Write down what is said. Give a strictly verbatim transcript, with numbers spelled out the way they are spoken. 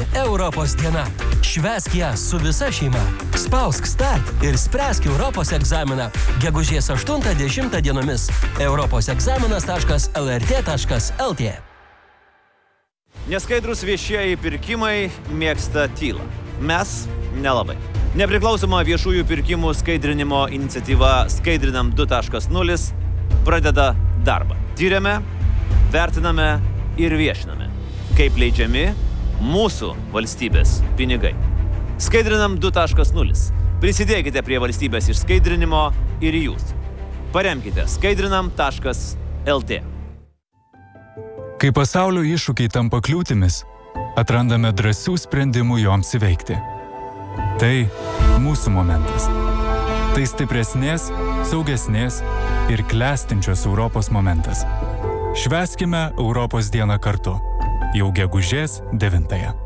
Europos diena. Švęsk ją su visa šeima. Spausk start ir spręsk Europos egzaminą. Gegužės aštuntą dešimtą dienomis. europos egzaminas taškas el er tė taškas el tė. Neskaidrus viešieji pirkimai mėgsta tylą. Mes nelabai. Nepriklausoma viešųjų pirkimų skaidrinimo iniciatyva Skaidrinam du taškas nulis pradeda darbą. Tyrėme, vertiname ir viešiname, kaip leidžiami mūsų valstybės pinigai. Skaidrinam du taškas nulis. Prisidėkite prie valstybės išskaidrinimo ir jūs. Paremkite skaidrinam taškas el tė. Kai pasaulio iššūkiai tampa kliūtimis, atrandame drąsių sprendimų joms įveikti. Tai mūsų momentas. Tai stipresnės, saugesnės ir klestinčios Europos momentas. Švęskime Europos dieną kartu. Jau gegužės devintąją.